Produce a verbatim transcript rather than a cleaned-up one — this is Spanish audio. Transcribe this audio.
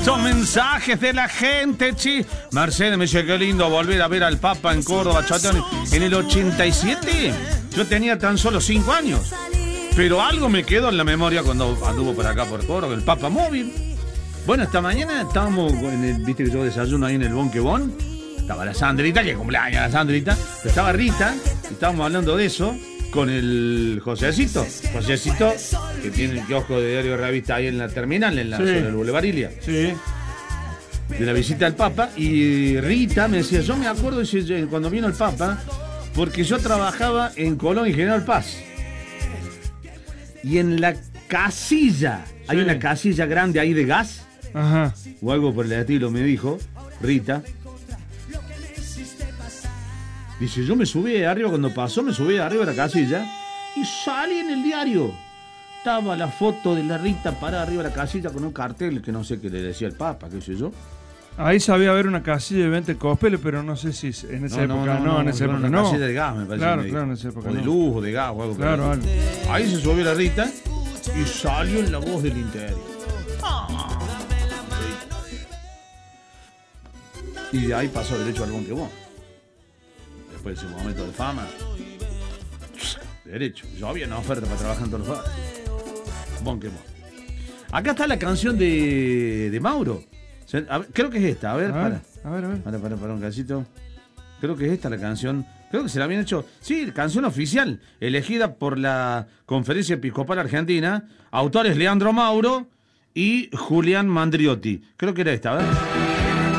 Son mensajes de la gente, chi. Mercedes me dice, qué lindo volver a ver al Papa en Córdoba, chatón. En el ochenta y siete yo tenía tan solo cinco años. Pero algo me quedó en la memoria cuando anduvo por acá por Córdoba, el Papa móvil. Bueno, esta mañana estábamos, en el, viste que yo desayuno ahí en el Bonquebón. Estaba la Sandrita, que cumpleaños la Sandrita. Pero estaba Rita, y estábamos hablando de eso con el Josecito. Josecito, que tiene el kiosco de Diario de Revista ahí en la terminal, en la, sí. sobre el Boulevard Ilia. Sí. De la visita del Papa. Y Rita me decía, yo me acuerdo de cuando vino el Papa, porque yo trabajaba en Colón y General Paz. Y en la casilla, sí. hay una casilla grande ahí de gas. Ajá. O algo por el estilo, me dijo Rita. Dice, yo me subí arriba, cuando pasó, me subí arriba de la casilla y salí en el diario. Estaba la foto de la Rita parada arriba de la casilla con un cartel que no sé qué le decía el Papa, qué sé yo. Ahí sabía haber una casilla de veinte cospeles, pero no sé si en esa no, época no, no, no, en esa no, época una no. casilla de gas, me parece. Claro, que me claro, en dijo. esa época o de no. luz, o de gas, o algo. Claro, algo. Ahí se subió la Rita y salió en La Voz del Interior. Ah. Y de ahí pasó derecho al Bonquebón. Después de ese momento de fama, derecho. Yo había una oferta para trabajar en todos los bares. Bonquebón. Acá está la canción de, de Mauro. A ver, creo que es esta. A ver, a para. ver, a ver, a ver. Para, para, para un casito. Creo que es esta la canción. Creo que se la habían hecho. Sí, canción oficial. Elegida por la Conferencia Episcopal Argentina. Autores Leandro Mauro y Julián Mandriotti. Creo que era esta, a ver.